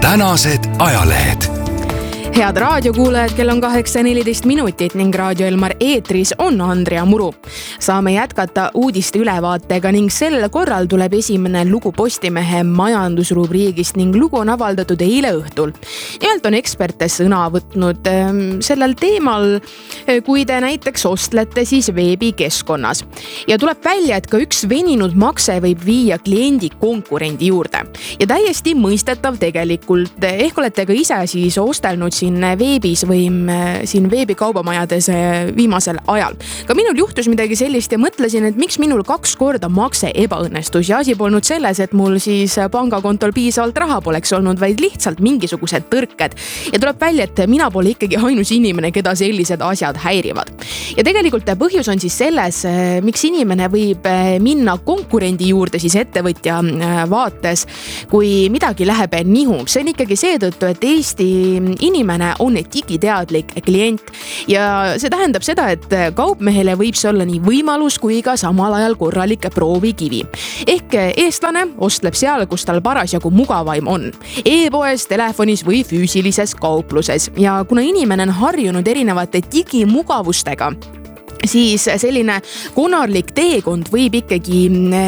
tänased ajalehed. Head raadiokuulajad, kell on 8:14 ning Raadio Elmar eetris on Andrea Muru. Saame jätkata uudiste ülevaatega ning sel korral tuleb esimene lugu Postimehe majandusrubriigist ning lugu on avaldatud eile õhtul. Nimelt on eksperte sõna võtnud sellel teemal, kui te näiteks ostlete siis veebikeskkonnas. Ja tuleb välja, et ka üks veninud makse võib viia kliendi konkurendi juurde. Ja täiesti mõistetav tegelikult, ehk olete ka ise siis ostelnud siin veebis või siin veebikaubamajades viimasel ajal. Ka minul juhtus midagi sellist ja mõtlesin, et miks minul 2 korda makse ebaõnnestus ja asi polnud selles, et mul siis pangakontol piisavalt raha poleks olnud, vaid lihtsalt mingisugused tõrked. Ja tuleb välja, et mina pole ikkagi ainus inimene, keda sellised asjad häirivad. Ja tegelikult põhjus on siis selles, miks inimene võib minna konkurendi juurde siis ettevõtja vaates, kui midagi läheb nihu. See on ikkagi seetõttu, et Eesti inimene on digiteadlik klient ja see tähendab seda, et kaupmehele võib see olla nii võimalus kui ka samal ajal korralik proovikivi. Ehk eestlane ostleb seal, kus tal parasjagu mugavaim on. E-poes, telefonis või füüsilises kaupluses. Ja kuna inimene on harjunud erinevate digimugavustega, siis selline konarlik teekond võib ikkagi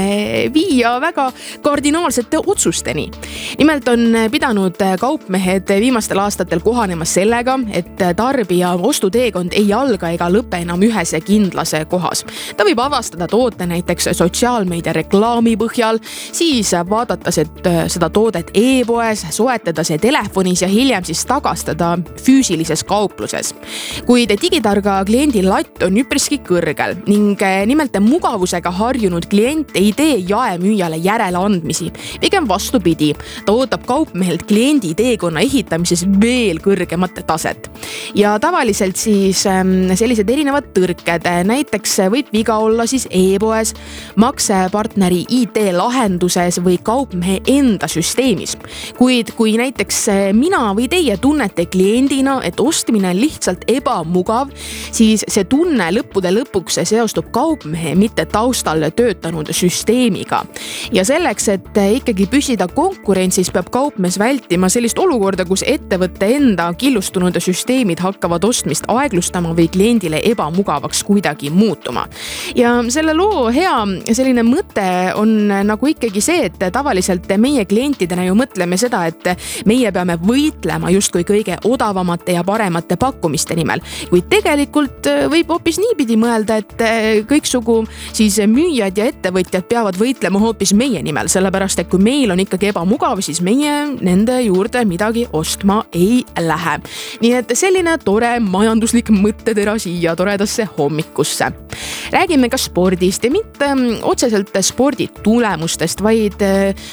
viia väga kardinaalsete otsusteni. Nimelt on pidanud kaupmehed viimastel aastatel kohanemas sellega, et tarbija ostuteekond ei alga ega lõpe enam ühes kindlas kohas. Ta võib avastada toote näiteks sotsiaalmeedia reklaami põhjal, siis vaadata seda toodet e-poes, soetada see telefonis ja hiljem siis tagastada füüsilises kaupluses. Kuid digitarga kliendi latt on üpriski kõrgel ning nimelt mugavusega harjunud klient ei tee jaemüüjale järeleandmisi. Pigem vastupidi, ta ootab kaupmehelt kliendi teekonna ehitamises veel kõrgemat taset. Ja tavaliselt siis sellised erinevad tõrked, näiteks võib viga olla siis e-poes, maksepartneri IT-lahenduses või kaupmehe enda süsteemis. Kuid kui näiteks mina või teie tunnete kliendina, et ostmine on lihtsalt ebamugav, siis see tunne lõpuks seostub kaupmehe mitte taustal töötanud süsteemiga. Ja selleks, et ikkagi püsida konkurentsis, peab kaupmees vältima sellist olukorda, kus ettevõtte enda killustunud süsteemid hakkavad ostmist aeglustama või kliendile ebamugavaks kuidagi muutuma. Ja selle loo hea selline mõte on nagu ikkagi see, et tavaliselt meie klientidena ju mõtleme seda, et meie peame võitlema justkui kõige odavamate ja paremate pakkumiste nimel. Kuid tegelikult võib hoopis niipidi mõelda, et kõiksugu siis müüjad ja ettevõtjad peavad võitlema hoopis meie nimel, sellepärast, et kui meil on ikkagi ebamugav, siis meie nende juurde midagi ostma ei lähe. Nii et selline tore majanduslik mõttetera siia toredasse hommikusse. Räägime ka spordist ja mitte otseselt sporditulemustest, vaid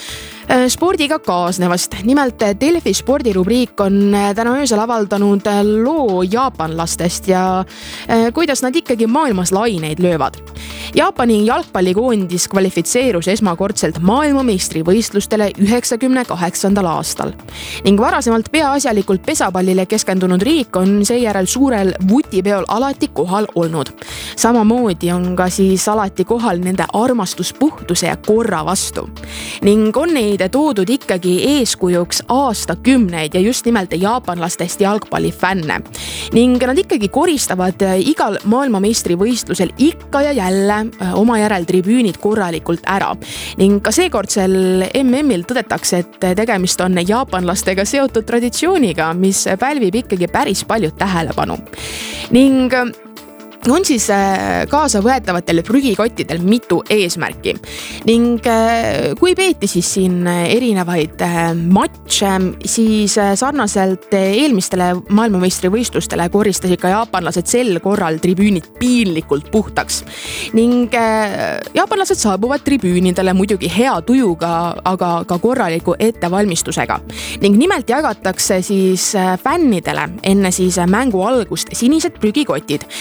spordiga kaasnevast. Nimelt Delfi spordirubriik on täna öösel avaldanud loo jaapanlastest ja kuidas nad ikkagi maailmas laineid löövad. Jaapani jalgpallikoondis kvalifitseerus esmakordselt maailmameistrivõistlustele 98. aastal. Ning varasemalt peaasjalikult pesapallile keskendunud riik on seejärel suurel vutipeol alati kohal olnud. Samamoodi on ka siis alati kohal nende armastus puhtuse ja korra vastu. Ning on neid toodud ikkagi eeskujuks aastakümneid ja just nimelt jaapanlastest jalgpallifänne. Ning nad ikkagi koristavad igal maailmameistrivõistlusel ikka ja jälle oma järel tribüünid korralikult ära. Ning ka seekordsel MM-il tõdetakse, et tegemist on jaapanlastega seotud traditsiooniga, mis pälvib ikkagi päris palju tähelepanu. Ning on siis kaasa võetavatel prügikottidel mitu eesmärki. Ning kui peeti siis siin erinevaid matše, siis sarnaselt eelmistele maailmameistrivõistlustele koristasid ka jaapanlased sel korral tribüünid piinlikult puhtaks. Ning jaapanlased saabuvad tribüünidele muidugi hea tujuga, aga ka korraliku ettevalmistusega. Ning nimelt jagatakse siis fännidele enne siis mängu algust sinised prügikotid, millel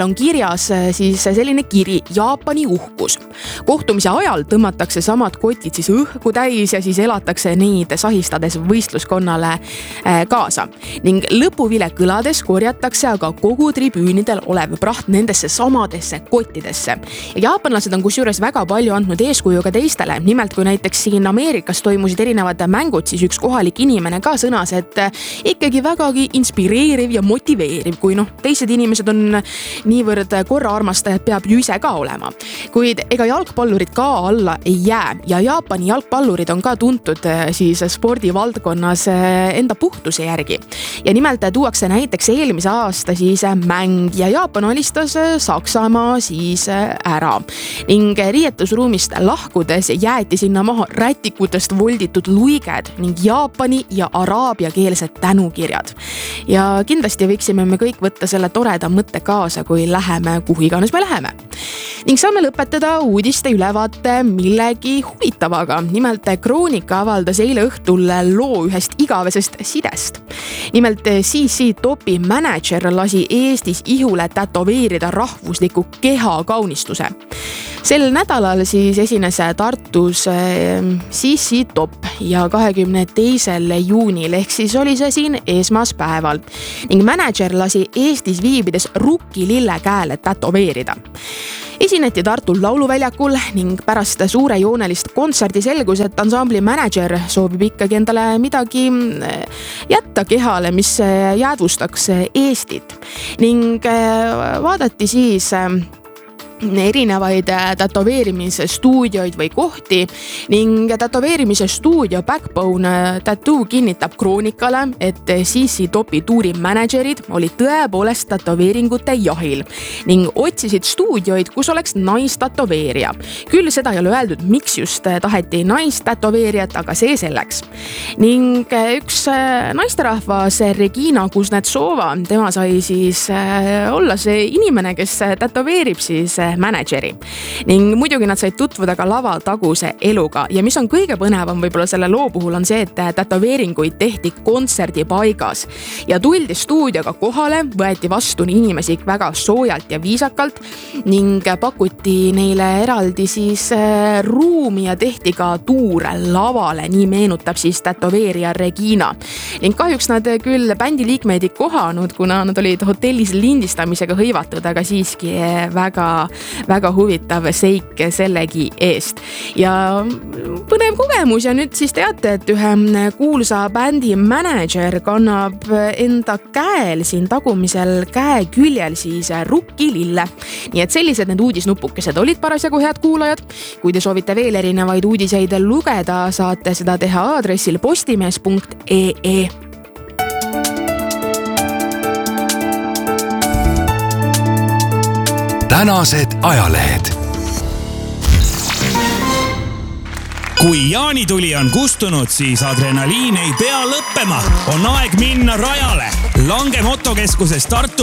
on kirjas siis selline kiri Jaapani uhkus. Kohtumise ajal tõmmatakse samad kotid siis õhku täis ja siis elatakse neid sahistades võistluskonnale kaasa. Ning lõpuvile kõlades korjatakse aga kogu tribüünidel olev praht nendesse samadesse kottidesse. Ja jaapanlased on kusjuures väga palju andnud eeskuju ka teistele. Nimelt kui näiteks siin Ameerikas toimusid erinevad mängud, siis üks kohalik inimene ka sõnas, et ikkagi vägagi inspireeriv ja motiveeriv, kui teised inimesed on niivõrd korraarmastajad, peab ju ise ka olema. Kuid ega jalgpallurid ka alla ei jää ja Jaapani jalgpallurid on ka tuntud siis spordivaldkonnas enda puhtuse järgi. Ja nimelt tuuakse näiteks eelmise aasta siis mäng ja Jaapan alistas Saksamaa siis ära. Ning riietusruumist lahkudes jäeti sinna maha rätikutest volditud luiged ning jaapani ja araabia keelsed tänukirjad. Ja kindlasti võiksime me kõik võtta selle toreda mõtte kaasa, kui läheme, kuhu iganes me läheme. Ning saame lõpetada uudiste ülevaate millegi huvitavaga. Nimelt Kroonika avaldas eile õhtul loo ühest igavesest sidest. Nimelt CC Topi manager lasi Eestis ihule tätoveerida rahvusliku kehakaunistuse. Sel nädalal siis esines Tartus CC Top ja 22. juunil ehk siis oli see siin esmaspäeval. Ning manager lasi Eestis viibides rukkilille käele tätoveerida. Esineti Tartu lauluväljakul ning pärast suurejoonelist kontserdi selgus, et ansambli manager soovib ikkagi endale midagi jätta kehale, mis jäädvustaks Eestit. Ning vaadati siis erinevaid tätoveerimisstuudioid või kohti ning tätoveerimise stuudio Backbone Tattoo kinnitab Kroonikale, et CC Topi tuuri managerid olid tõepoolest tätoveeringute jahil ning otsisid stuudioid, kus oleks naistätoveerija. Küll seda ei ole öeldud, miks just taheti naistätoveerijat, aga see selleks. Ning üks naisterahvas Regina Kuznetsova, tema sai siis olla see inimene, kes tätoveerib siis manageri. Ning muidugi nad said tutvuda ka lavataguse eluga ja mis on kõige põnevam võib-olla selle loo puhul on see, et tätoveeringuid tehti kontserdipaigas ja tuldi stuudioga kohale, võeti vastu inimesi väga soojalt ja viisakalt ning pakuti neile eraldi siis ruumi ja tehti ka tuur lavale, nii meenutab siis tätoveerija Regina. Ning kahjuks nad küll bändi liikmeid ei kohanud, kuna nad olid hotellis lindistamisega hõivatud, aga siiski väga huvitav seik sellegi eest. Ja põnev kogemus ja nüüd siis teate, et ühe kuulsa bändi manager kannab enda käel siin tagumisel käe küljel siis rukkilille. Nii et sellised need uudisnupukesed olid parasjagu, head kuulajad. Kui te soovite veel erinevaid uudiseid lugeda, saate seda teha aadressil postimees.ee. Tänased ajalehed. Kui jaanituli on kustunud, siis adrenaliin ei pea lõppema. On aeg minna rajale. Lange motokeskuses Tartu